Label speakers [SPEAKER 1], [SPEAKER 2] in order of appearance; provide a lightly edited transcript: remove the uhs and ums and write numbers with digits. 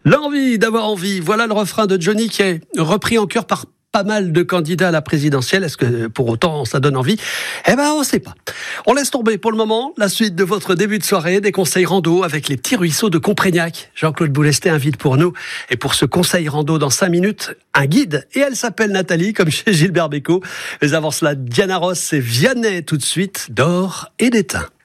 [SPEAKER 1] L'envie d'avoir envie, voilà le refrain de Johnny qui est repris en chœur par pas mal de candidats à la présidentielle. Est-ce que pour autant ça donne envie ? On ne sait pas. On laisse tomber pour le moment la suite de votre début de soirée, des conseils rando avec les petits ruisseaux de Comprégnac. Jean-Claude Boulesté invite pour nous, et pour ce conseil rando dans 5 minutes, un guide. Et elle s'appelle Nathalie, comme chez Gilbert Bécaud. Mais avant cela, Diana Ross et Vianney tout de suite, d'or et d'étain.